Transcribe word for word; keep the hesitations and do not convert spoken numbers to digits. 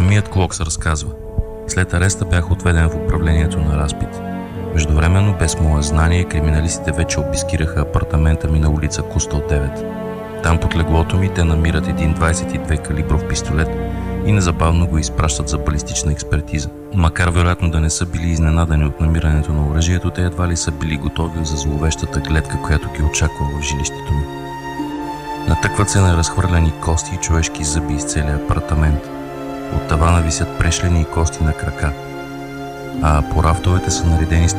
Самият Клокс разказва: след ареста бях отведен в управлението на разпит. Междувременно, без мое знание, криминалистите вече обискираха апартамента ми на улица Кустал девет. Там под леглото ми те намират един двайсет и две калибров пистолет и незабавно го изпращат за балистична експертиза. Макар вероятно да не са били изненадани от намирането на оръжието, те едва ли са били готови за зловещата гледка, която ги очаква в жилището ми. Натъкват се на разхвърляни кости и човешки зъби из целия апартамент. От тавана висят прешлени и кости на крака, а по рафтовете са наредени